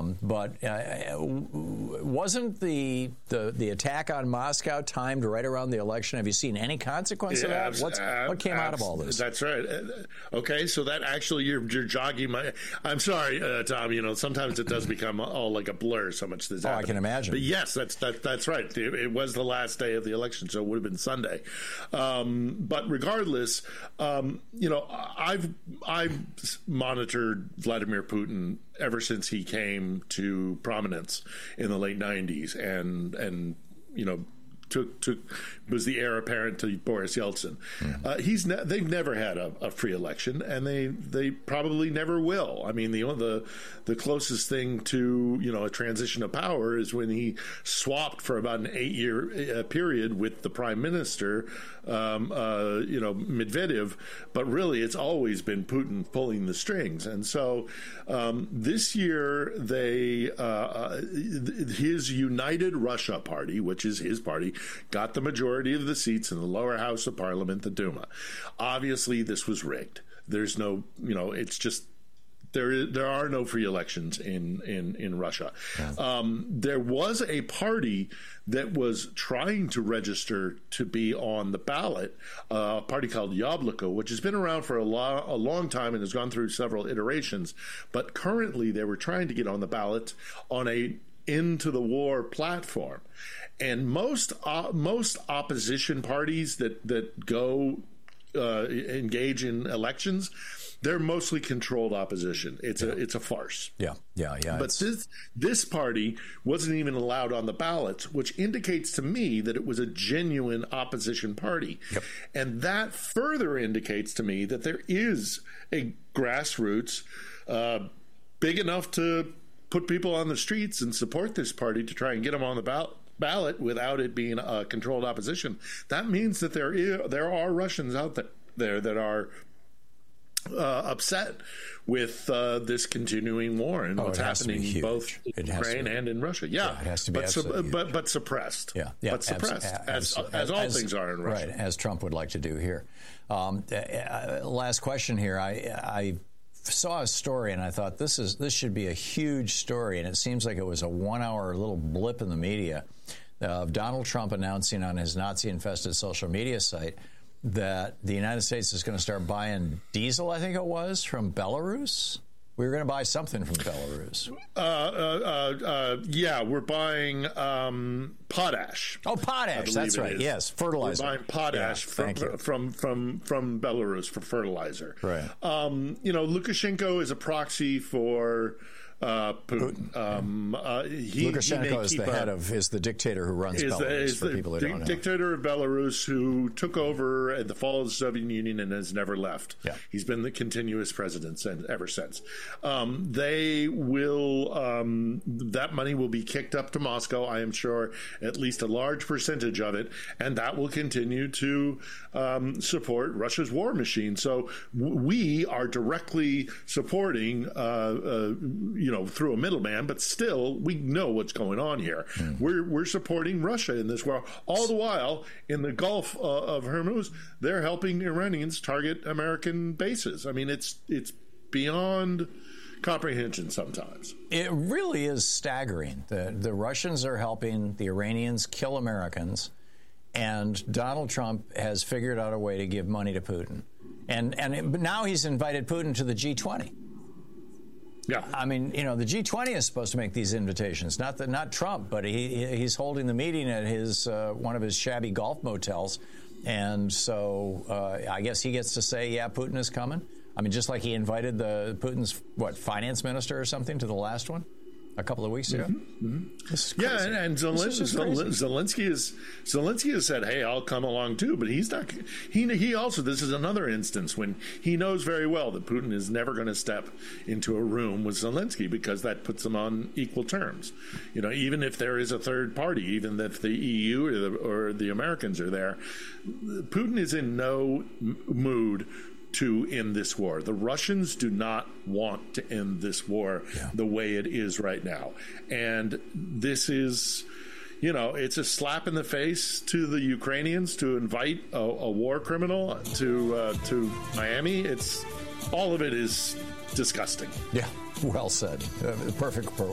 But wasn't the attack on Moscow timed right around the election? Have you seen any consequence of that? What came out of all this? That's right. Okay, so that actually you're jogging my. I'm sorry, Tom. Sometimes it does become all like a blur. So much that's happening. I can imagine. But yes, that's right. It was the last day of the election, so it would have been Sunday. But regardless, I've monitored Vladimir Putin ever since he came to prominence in the late 90s, and was the heir apparent to Boris Yeltsin. They've never had a free election, and they probably never will. I mean, the closest thing to a transition of power is when he swapped for about an 8-year period with the prime minister, Medvedev. But really, it's always been Putin pulling the strings, and so this year his United Russia Party, which is his party, got the majority of the seats in the lower house of parliament, the Duma. Obviously, this was rigged. There's no, it's just there are no free elections in Russia. Yeah. There was a party that was trying to register to be on the ballot, a party called Yabloko, which has been around for a long time and has gone through several iterations. But currently, they were trying to get on the ballot on a into the war platform. And most opposition parties that go engage in elections, they're mostly controlled opposition. It's a farce. Yeah. But this party wasn't even allowed on the ballots, which indicates to me that it was a genuine opposition party. Yep. And that further indicates to me that there is a grassroots big enough to put people on the streets and support this party to try and get them on the ballot without it being a controlled opposition. That means that there are Russians out there that are upset with this continuing war and what's happening both in Ukraine and in Russia. Yeah, it has to be but suppressed. Yeah, but suppressed, as all things are in Russia. Right, as Trump would like to do here. Last question here. I saw a story and I thought this should be a huge story, and it seems like it was a 1-hour little blip in the media of Donald Trump announcing on his Nazi-infested social media site that the United States is going to start buying diesel, I think it was, from Belarus. We were going to buy something from Belarus. Yeah, we're buying potash. Oh, potash. That's right. Yes, fertilizer. We're buying potash from Belarus for fertilizer. Right. Lukashenko is a proxy for Putin. Lukashenko is the dictator who runs Belarus, for people who don't know. Dictator of Belarus who took over at the fall of the Soviet Union and has never left. Yeah. He's been the continuous president ever since. They will, that money will be kicked up to Moscow, I am sure, at least a large percentage of it, and that will continue to support Russia's war machine. So we are directly supporting through a middleman, but still we know what's going on here. We're supporting Russia in this war. All the while, in the Gulf of Hormuz, they're helping Iranians target American bases. I mean, it's beyond comprehension sometimes. It really is staggering. The Russians are helping the Iranians kill Americans, and Donald Trump has figured out a way to give money to Putin. But now he's invited Putin to the G20. Yeah, I mean, the G20 is supposed to make these invitations, not Trump, but he's holding the meeting at his one of his shabby golf motels, and so I guess he gets to say, yeah, Putin is coming. I mean, just like he invited Putin's finance minister or something to the last one a couple of weeks ago. Yeah, and Zelensky has said, "Hey, I'll come along too," but he's not. He also. This is another instance when he knows very well that Putin is never going to step into a room with Zelensky because that puts them on equal terms. Even if there is a third party, even if the EU or the Americans are there, Putin is in no mood to end this war. The Russians do not want to end this war the way it is right now. And this is, it's a slap in the face to the Ukrainians to invite a war criminal to Miami. All of it is disgusting. Yeah, well said. Perfect